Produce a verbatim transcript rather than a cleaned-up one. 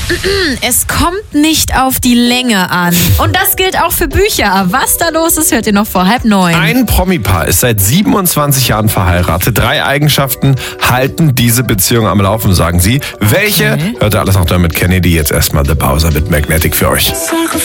Es kommt nicht auf die Länge an. Und das gilt auch für Bücher. Was da los ist, hört ihr noch vor halb neun. Ein Promi-Paar ist seit siebenundzwanzig Jahren verheiratet. Drei Eigenschaften halten diese Beziehung am Laufen, sagen sie. Welche? Okay. Hört ihr alles noch damit Kennedy. Jetzt erstmal The Bowser mit Magnetic für euch. Like a